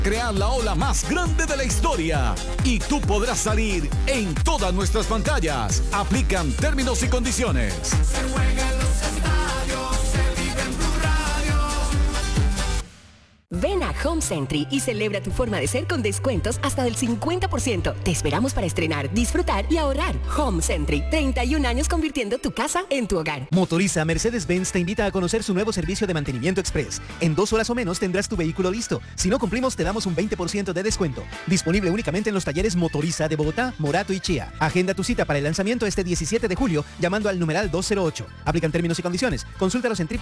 Crear la ola más grande de la historia y tú podrás salir en todas nuestras pantallas. Aplican términos y condiciones. Se juega en los estadios, se vive en Blue Radio. Ven a Home Century y celebra tu forma de ser con descuentos hasta del 50%. Te esperamos para estrenar, disfrutar y ahorrar. Home Century, 31 años convirtiendo tu casa en tu hogar. Motoriza Mercedes-Benz te invita a conocer su nuevo servicio de mantenimiento express. En 2 horas o menos tendrás tu vehículo listo. Si no cumplimos, te damos un 20% de descuento. Disponible únicamente en los talleres Motoriza de Bogotá, Morato y Chía. Agenda tu cita para el lanzamiento este 17 de julio llamando al numeral 208. Aplican términos y condiciones. Consúltalos en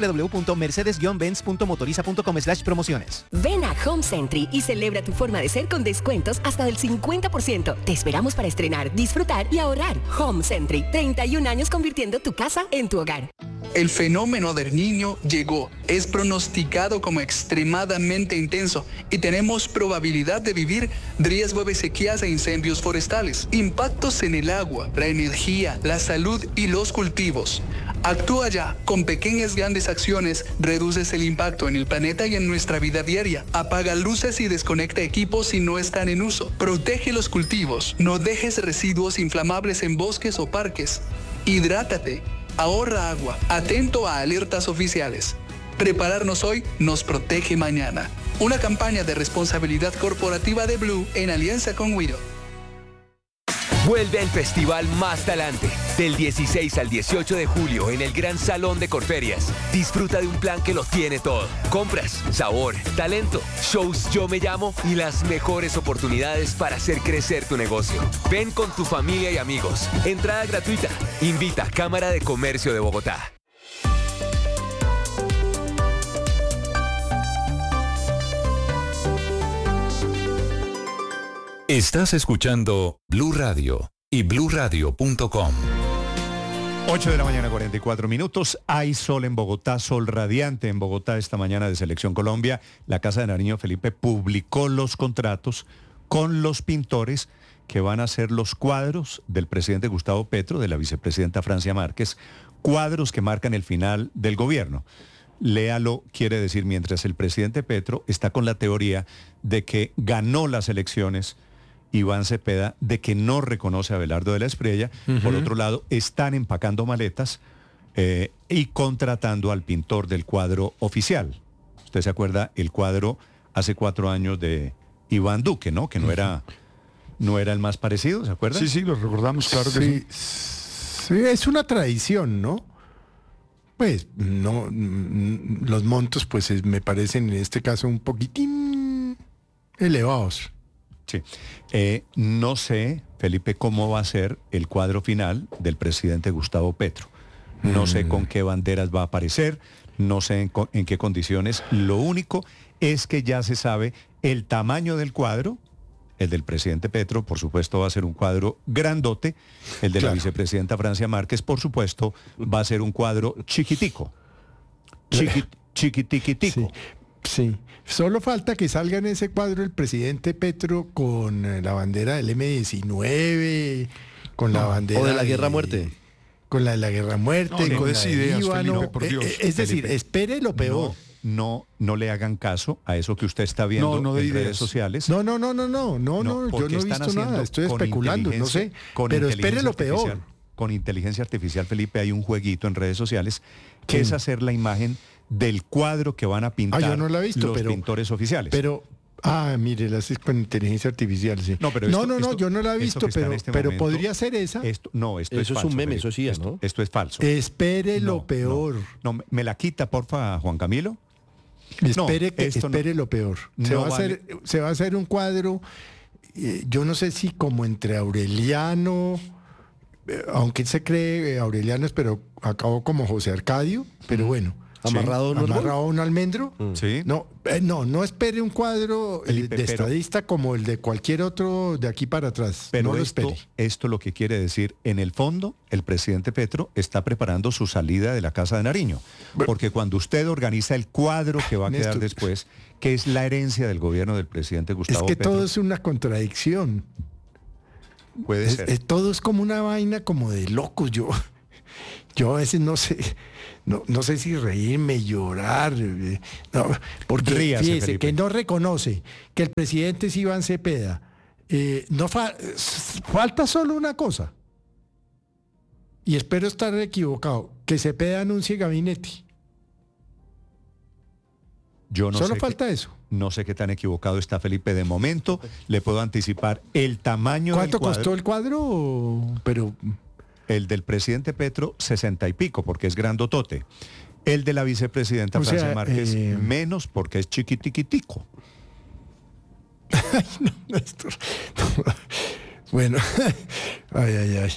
www.mercedes-benz.motoriza.com/promociones. Ven a Home Century y celebra tu forma de ser con descuentos hasta del 50%. Te esperamos para estrenar, disfrutar y ahorrar. Home Century, 31 años convirtiendo tu casa en tu hogar. El fenómeno del Niño llegó. Es pronosticado como extremadamente intenso y tenemos probabilidad de vivir riesgo de sequías e incendios forestales, impactos en el agua, la energía, la salud y los cultivos. Actúa ya. Con pequeñas grandes acciones reduces el impacto en el planeta y en nuestra vida diaria. Apaga luces y desconecta equipos si no están en uso. Protege los cultivos. No dejes residuos inflamables en bosques o parques. Hidrátate. Ahorra agua. Atento a alertas oficiales. Prepararnos hoy nos protege mañana. Una campaña de responsabilidad corporativa de Blue en alianza con Wido. Vuelve el festival Más Talante, del 16 al 18 de julio en el Gran Salón de Corferias. Disfruta de un plan que lo tiene todo. Compras, sabor, talento, shows Yo Me Llamo y las mejores oportunidades para hacer crecer tu negocio. Ven con tu familia y amigos. Entrada gratuita. Invita Cámara de Comercio de Bogotá. Estás escuchando Blue Radio y bluradio.com. 8 de la mañana, 44 minutos. Hay sol en Bogotá, sol radiante en Bogotá esta mañana de Selección Colombia. La Casa de Nariño Felipe publicó los contratos con los pintores que van a hacer los cuadros del presidente Gustavo Petro, de la vicepresidenta Francia Márquez, cuadros que marcan el final del gobierno. Léalo, quiere decir, mientras el presidente Petro está con la teoría de que ganó las elecciones, Iván Cepeda, de que no reconoce a Abelardo de la Espriella. Por otro lado, están empacando maletas y contratando al pintor del cuadro oficial. Usted se acuerda el cuadro hace 4 años de Iván Duque, ¿no? Que no era el más parecido, ¿se acuerda? Sí, lo recordamos, claro que sí. Sí, es una tradición, ¿no? Pues no, los montos pues me parecen en este caso un poquitín elevados. Sí. No sé, Felipe, cómo va a ser el cuadro final del presidente Gustavo Petro. No sé con qué banderas va a aparecer, no sé en qué condiciones. Lo único es que ya se sabe el tamaño del cuadro. El del presidente Petro, por supuesto, va a ser un cuadro grandote. El de la vicepresidenta Francia Márquez, por supuesto, va a ser un cuadro chiquitico. Chiquitiquitico. Sí. Solo falta que salga en ese cuadro el presidente Petro con la bandera del M-19, con la bandera... O de la guerra a muerte. Con la de la guerra a muerte, con la de Líbano. Felipe, por Dios. Es decir, espere lo peor. No le hagan caso a eso que usted está viendo en redes sociales. No, yo no he visto nada, estoy especulando, no sé, pero espere lo peor. Con inteligencia artificial, Felipe, hay un jueguito en redes sociales que es hacer la imagen del cuadro que van a pintar yo no la he visto, los pintores oficiales. Pero, mire, la haces con inteligencia artificial, sí. No, pero yo no la he visto, pero podría ser esa. Esto es falso, un meme, Felipe. Eso sí, ¿no? Esto es falso. Espere lo peor. No, me la quita, porfa, Juan Camilo. Espere lo peor. Se va a hacer un cuadro, yo no sé si como entre Aureliano, aunque se cree Aureliano, pero acabó como José Arcadio, pero bueno. ¿Amarrado a un almendro? Sí. No espere un cuadro Felipe, de estadista como el de cualquier otro de aquí para atrás. Pero no lo espere. Esto lo que quiere decir, en el fondo, el presidente Petro está preparando su salida de la Casa de Nariño. Porque cuando usted organiza el cuadro que va a quedar después, que es la herencia del gobierno del presidente Gustavo Petro. Es que todo es una contradicción. Puede ser. Todo es como una vaina como de locos. Yo yo a veces no sé si reírme, llorar, no, porque Ríase, fíjese Felipe. que no reconoce que el presidente es Iván Cepeda. Falta solo una cosa, y espero estar equivocado, que Cepeda anuncie gabinete. Yo no Solo sé falta eso. No sé qué tan equivocado está Felipe. De momento le puedo anticipar el tamaño del ¿Cuánto cuadro. costó el cuadro? Pero El del presidente Petro, 60 y pico, porque es grandotote. El de la vicepresidenta O sea, Francia Márquez, menos, porque es chiquitiquitico. Ay, no, Néstor. No. Bueno, ay.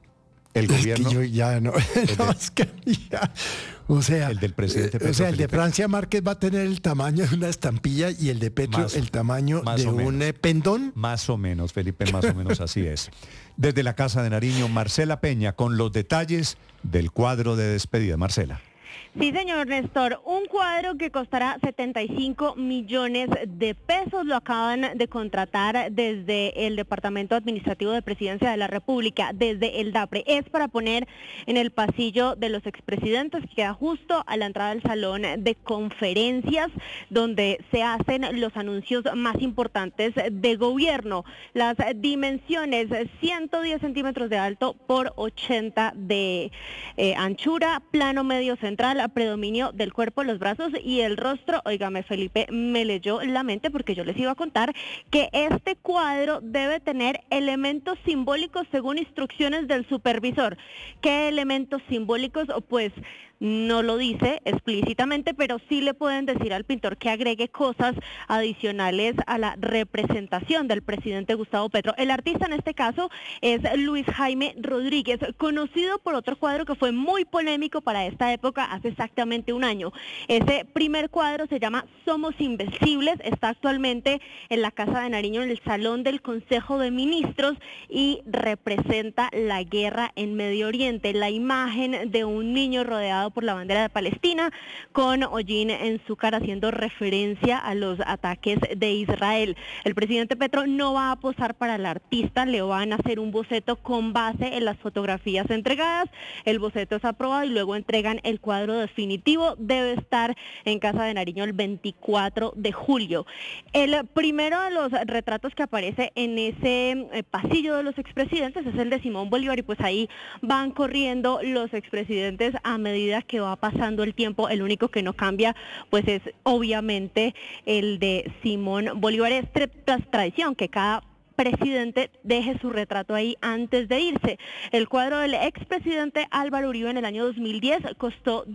El gobierno. Es que yo ya no. No, es que ya, o sea, el del presidente Petro, o sea, el de Felipe. Francia Márquez va a tener el tamaño de una estampilla y el de Petro el tamaño de un pendón. Más o menos, Felipe, más o menos así es. Desde la Casa de Nariño, Marcela Peña, con los detalles del cuadro de despedida. Marcela. Sí, señor Néstor, un cuadro que costará 75 millones de pesos, lo acaban de contratar desde el Departamento Administrativo de Presidencia de la República, desde el DAPRE. Es para poner en el pasillo de los expresidentes, que queda justo a la entrada del salón de conferencias, donde se hacen los anuncios más importantes de gobierno. Las dimensiones, 110 centímetros de alto por 80 de anchura, plano medio central, predominio del cuerpo, los brazos y el rostro. Óigame, Felipe me leyó la mente, porque yo les iba a contar que este cuadro debe tener elementos simbólicos según instrucciones del supervisor. ¿Qué elementos simbólicos? Pues no lo dice explícitamente, pero sí le pueden decir al pintor que agregue cosas adicionales a la representación del presidente Gustavo Petro. El artista en este caso es Luis Jaime Rodríguez, conocido por otro cuadro que fue muy polémico para esta época hace exactamente un año. Ese primer cuadro se llama Somos Invencibles, está actualmente en la Casa de Nariño, en el Salón del Consejo de Ministros, y representa la guerra en Medio Oriente, la imagen de un niño rodeado por la bandera de Palestina, con hollín en su cara, haciendo referencia a los ataques de Israel. El presidente Petro no va a posar para el artista, le van a hacer un boceto con base en las fotografías entregadas. El boceto es aprobado y luego entregan el cuadro definitivo. Debe estar en Casa de Nariño el 24 de julio. El primero de los retratos que aparece en ese pasillo de los expresidentes es el de Simón Bolívar, y pues ahí van corriendo los expresidentes a medida que va pasando el tiempo. El único que no cambia pues es obviamente el de Simón Bolívar. Es tradición que cada presidente deje su retrato ahí antes de irse. El cuadro del expresidente Álvaro Uribe en el año 2010 costó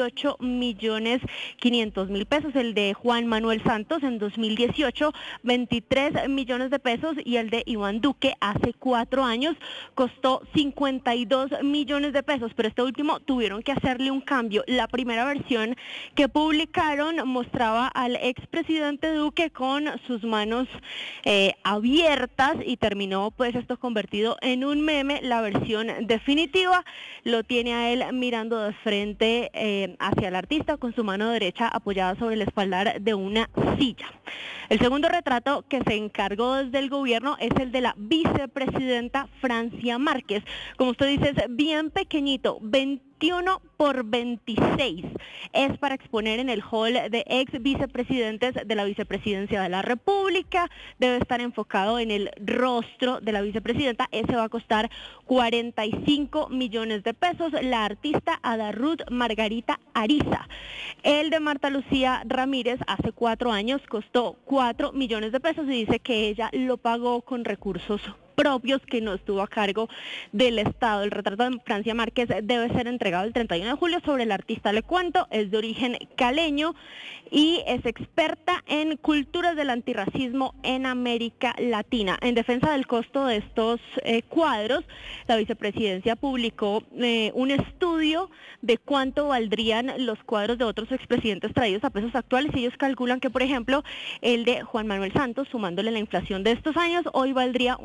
18.500.000 pesos. El de Juan Manuel Santos en 2018, 23 millones de pesos. Y el de Iván Duque hace 4 años costó 52 millones de pesos. Pero este último tuvieron que hacerle un cambio. La primera versión que publicaron mostraba al expresidente Duque con sus manos abiertas, y terminó pues esto convertido en un meme. La versión definitiva lo tiene a él mirando de frente hacia el artista, con su mano derecha apoyada sobre el espaldar de una silla. El segundo retrato que se encargó desde el gobierno es el de la vicepresidenta Francia Márquez. Como usted dice, es bien pequeñito, 21 por 26. Es para exponer en el hall de ex vicepresidentes de la vicepresidencia de la República. Debe estar enfocado en el rostro de la vicepresidenta. Ese va a costar 45 millones de pesos. La artista Ada Ruth Margarita Ariza. El de Marta Lucía Ramírez hace 4 años costó 4 millones de pesos, y dice que ella lo pagó con recursos propios, que no estuvo a cargo del Estado. El retrato de Francia Márquez debe ser entregado el 31 de julio. Sobre el artista le cuento, es de origen caleño y es experta en culturas del antirracismo en América Latina. En defensa del costo de estos cuadros, la vicepresidencia publicó un estudio de cuánto valdrían los cuadros de otros expresidentes traídos a pesos actuales, y ellos calculan que, por ejemplo, el de Juan Manuel Santos, sumándole la inflación de estos años, hoy valdría unos 35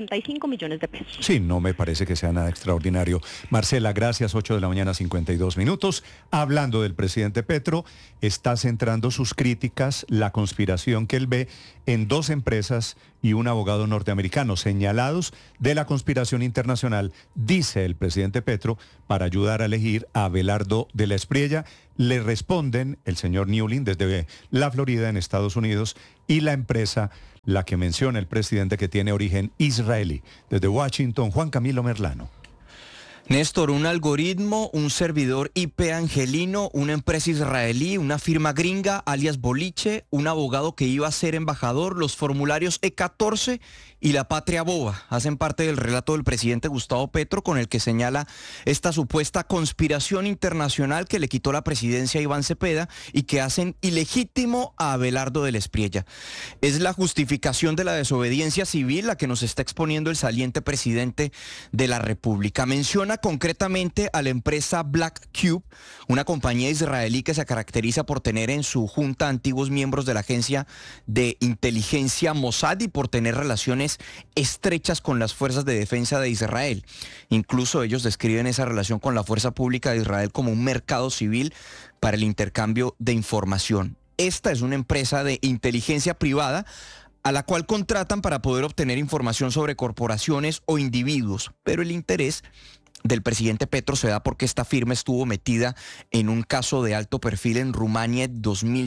75 millones de pesos. Sí, no me parece que sea nada extraordinario. Marcela, gracias, 8 de la mañana, 52 minutos. Hablando del presidente Petro, está centrando sus críticas, la conspiración que él ve en 2 empresas y un abogado norteamericano señalados de la conspiración internacional, dice el presidente Petro, para ayudar a elegir a Abelardo de la Espriella. Le responden el señor Newlin desde la Florida, en Estados Unidos, y la empresa, la que menciona el presidente, que tiene origen israelí. Desde Washington, Juan Camilo Merlano. Néstor, un algoritmo, un servidor IP angelino, una empresa israelí, una firma gringa, alias Boliche, un abogado que iba a ser embajador, los formularios E14 y la patria boba hacen parte del relato del presidente Gustavo Petro, con el que señala esta supuesta conspiración internacional que le quitó la presidencia a Iván Cepeda y que hacen ilegítimo a Abelardo de la Espriella. Es la justificación de la desobediencia civil la que nos está exponiendo el saliente presidente de la República. Menciona concretamente a la empresa Black Cube, una compañía israelí que se caracteriza por tener en su junta antiguos miembros de la agencia de inteligencia Mossad y por tener relaciones estrechas con las fuerzas de defensa de Israel. Incluso ellos describen esa relación con la fuerza pública de Israel como un mercado civil para el intercambio de información. Esta es una empresa de inteligencia privada a la cual contratan para poder obtener información sobre corporaciones o individuos, pero el interés del presidente Petro se da porque esta firma estuvo metida en un caso de alto perfil en Rumania en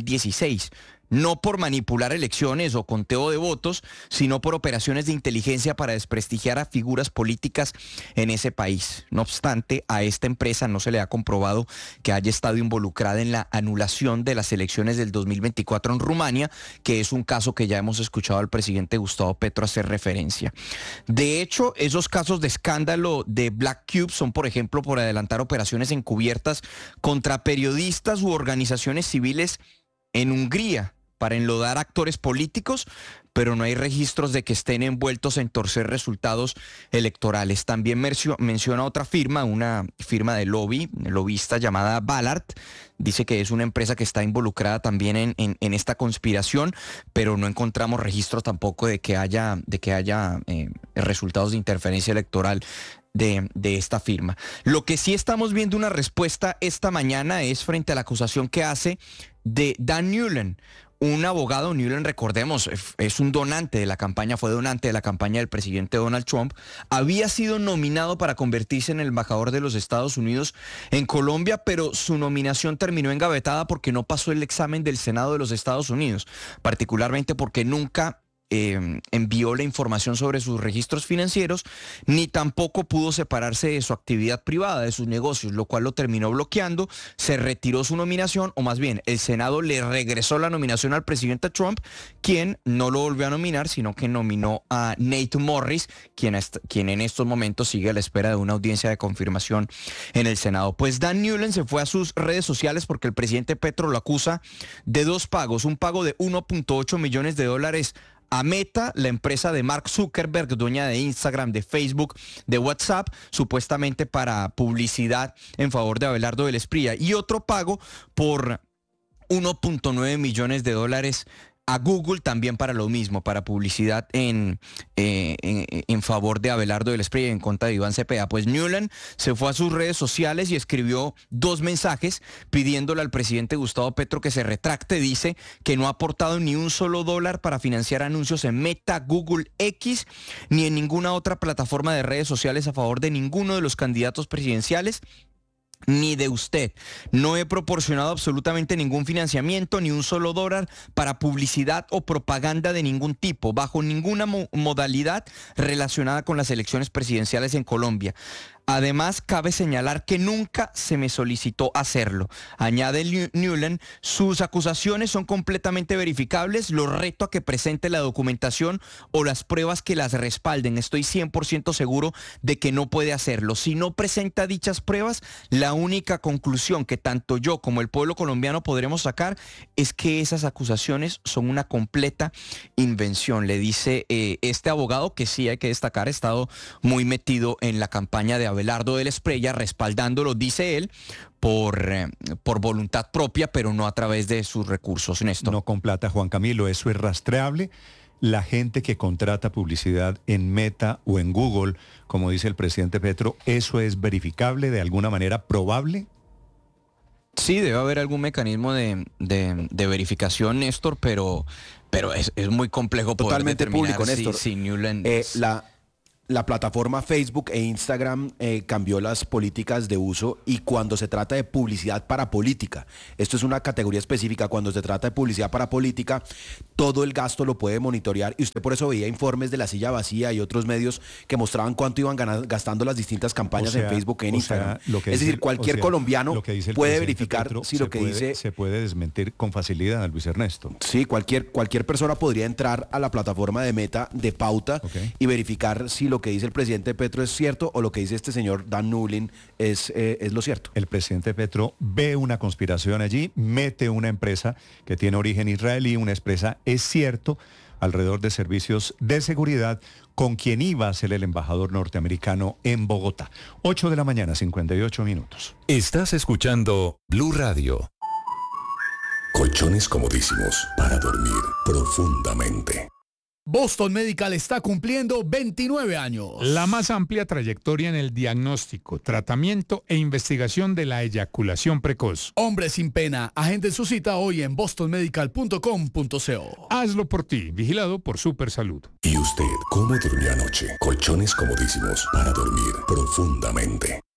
2016. No por manipular elecciones o conteo de votos, sino por operaciones de inteligencia para desprestigiar a figuras políticas en ese país. No obstante, a esta empresa no se le ha comprobado que haya estado involucrada en la anulación de las elecciones del 2024 en Rumania, que es un caso que ya hemos escuchado al presidente Gustavo Petro hacer referencia. De hecho, esos casos de escándalo de Black Cube son, por ejemplo, por adelantar operaciones encubiertas contra periodistas u organizaciones civiles en Hungría, para enlodar actores políticos, pero no hay registros de que estén envueltos en torcer resultados electorales. También menciona otra firma, una firma de lobbyista llamada Ballard. Dice que es una empresa que está involucrada también en esta conspiración, pero no encontramos registros tampoco de que haya resultados de interferencia electoral de esta firma. Lo que sí estamos viendo una respuesta esta mañana es frente a la acusación que hace de Dan Newland, un abogado. Newland, recordemos, es un donante de la campaña, fue donante de la campaña del presidente Donald Trump, había sido nominado para convertirse en el embajador de los Estados Unidos en Colombia, pero su nominación terminó engavetada porque no pasó el examen del Senado de los Estados Unidos, particularmente porque nunca envió la información sobre sus registros financieros, ni tampoco pudo separarse de su actividad privada, de sus negocios, lo cual lo terminó bloqueando. Se retiró su nominación, o más bien el Senado le regresó la nominación al presidente Trump, quien no lo volvió a nominar, sino que nominó a Nate Morris, quien en estos momentos sigue a la espera de una audiencia de confirmación en el Senado. Pues Dan Newland se fue a sus redes sociales porque el presidente Petro lo acusa de 2 pagos, un pago de $1.8 millones a Meta, la empresa de Mark Zuckerberg, dueña de Instagram, de Facebook, de WhatsApp, supuestamente para publicidad en favor de Abelardo de la Espriella, y otro pago por $1.9 millones a Google, también para lo mismo, para publicidad en favor de Abelardo de la Espriella, en contra de Iván Cepeda. Pues Newland se fue a sus redes sociales y escribió 2 mensajes pidiéndole al presidente Gustavo Petro que se retracte. Dice que no ha aportado ni un solo dólar para financiar anuncios en Meta, Google, X, ni en ninguna otra plataforma de redes sociales a favor de ninguno de los candidatos presidenciales, ni de usted. No he proporcionado absolutamente ningún financiamiento, ni un solo dólar para publicidad o propaganda de ningún tipo, bajo ninguna modalidad relacionada con las elecciones presidenciales en Colombia. Además, cabe señalar que nunca se me solicitó hacerlo. Añade Newland, sus acusaciones son completamente verificables. Lo reto a que presente la documentación o las pruebas que las respalden. Estoy 100% seguro de que no puede hacerlo. Si no presenta dichas pruebas, la única conclusión que tanto yo como el pueblo colombiano podremos sacar es que esas acusaciones son una completa invención. Le dice este abogado, que sí hay que destacar, ha estado muy metido en la campaña de Abelardo de la Espriella, respaldándolo, dice él, por voluntad propia, pero no a través de sus recursos, Néstor. No con plata, Juan Camilo, eso es rastreable. la gente que contrata publicidad en Meta o en Google, como dice el presidente Petro, ¿eso es verificable de alguna manera probable? Sí, debe haber algún mecanismo de verificación, Néstor, pero es muy complejo poder totalmente determinar público, Néstor. si Newland La plataforma Facebook e Instagram cambió las políticas de uso y cuando se trata de publicidad para política, esto es una categoría específica, cuando se trata de publicidad para política, todo el gasto lo puede monitorear y usted por eso veía informes de La Silla Vacía y otros medios que mostraban cuánto iban gastando las distintas campañas en Facebook e en Instagram. Es decir, cualquier colombiano puede verificar Petro, si lo que dice... Se puede desmentir con facilidad, Luis Ernesto. Sí, cualquier persona podría entrar a la plataforma de Meta de Pauta y verificar si lo que dice el presidente Petro es cierto o lo que dice este señor Dan Newland es lo cierto. El presidente Petro ve una conspiración allí, mete una empresa que tiene origen israelí, una empresa, es cierto, alrededor de servicios de seguridad, con quien iba a ser el embajador norteamericano en Bogotá. 8 de la mañana, 58 minutos. Estás escuchando Blue Radio. Colchones comodísimos para dormir profundamente. Boston Medical está cumpliendo 29 años. La más amplia trayectoria en el diagnóstico, tratamiento e investigación de la eyaculación precoz. Hombre sin pena, agende su cita hoy en bostonmedical.com.co. Hazlo por ti, vigilado por Supersalud. ¿Y usted cómo durmió anoche? Colchones comodísimos para dormir profundamente.